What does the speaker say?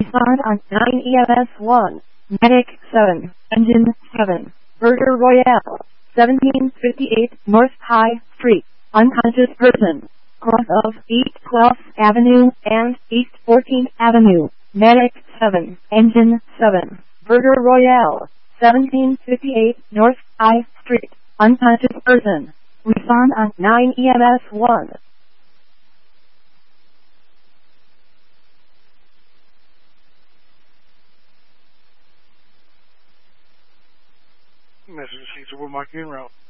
Respond on 9 EMS 1. Medic 7. Engine 7. Burger Royale. 1758 North High Street. Unconscious person. Cross of East 12th Avenue and East 14th Avenue. Medic 7. Engine 7. Burger Royale. 1758 North High Street. Unconscious person. Respond on 9 EMS 1. Message received to Mark en route.